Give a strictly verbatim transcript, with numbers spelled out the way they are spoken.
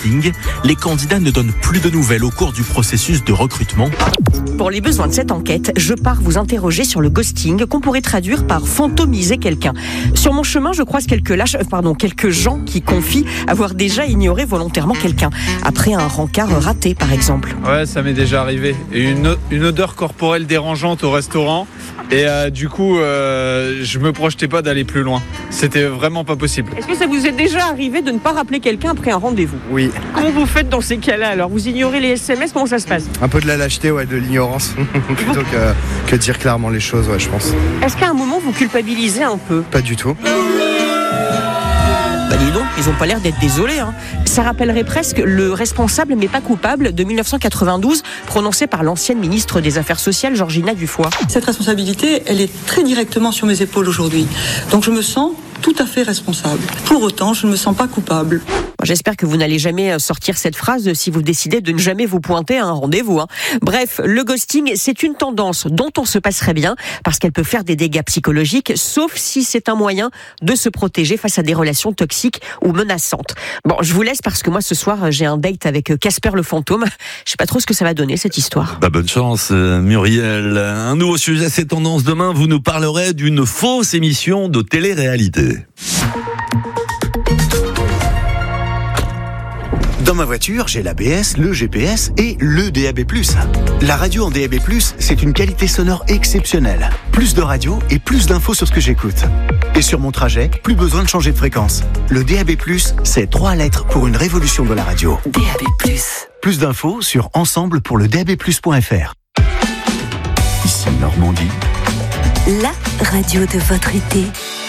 ghosting. Les candidats ne donnent plus de nouvelles au cours du processus de recrutement. Pour les besoins de cette enquête, je pars vous interroger sur le ghosting, qu'on pourrait traduire par fantomiser quelqu'un. Sur mon chemin, je croise quelques lâches, euh, pardon, quelques gens qui confient avoir déjà ignoré volontairement quelqu'un, après un rencard raté par exemple. Ouais, ça m'est déjà arrivé. Une, une odeur corporelle dérangeante au restaurant. Et euh, du coup, euh, je me projetais pas d'aller plus loin. C'était vraiment pas possible. Est-ce que ça vous est déjà arrivé de ne pas rappeler quelqu'un après un rendez-vous ? Oui. Comment vous faites dans ces cas-là alors ? Vous ignorez les S M S ? Comment ça se passe ? Un peu de la lâcheté, ouais, de l'ignorance, plutôt que, que dire clairement les choses, ouais, je pense. Est-ce qu'à un moment vous culpabilisez un peu ? Pas du tout. Bah dis donc, ils ont pas l'air d'être désolés. Hein. Ça rappellerait presque le responsable mais pas coupable de dix-neuf cent quatre-vingt-douze, prononcé par l'ancienne ministre des Affaires sociales, Georgina Dufoy. Cette responsabilité, elle est très directement sur mes épaules aujourd'hui. Donc je me sens tout à fait responsable. Pour autant, je ne me sens pas coupable. J'espère que vous n'allez jamais sortir cette phrase si vous décidez de ne jamais vous pointer à un rendez-vous. Hein. Bref, le ghosting, c'est une tendance dont on se passerait bien parce qu'elle peut faire des dégâts psychologiques, sauf si c'est un moyen de se protéger face à des relations toxiques ou menaçantes. Bon, je vous laisse parce que moi, ce soir, j'ai un date avec Casper le fantôme. Je sais pas trop ce que ça va donner, cette histoire. Bah, bonne chance, Muriel. Un nouveau sujet, c'est tendance. Demain, vous nous parlerez d'une fausse émission de télé-réalité. Dans ma voiture, j'ai l'A B S, le G P S et le D A B plus. La radio en D A B plus, c'est une qualité sonore exceptionnelle. Plus de radio et plus d'infos sur ce que j'écoute. Et sur mon trajet, plus besoin de changer de fréquence. Le D A B plus, c'est trois lettres pour une révolution de la radio. D A B plus. Plus d'infos sur ensemble pour le D A B plus point F R. Ici Normandie. La radio de votre été.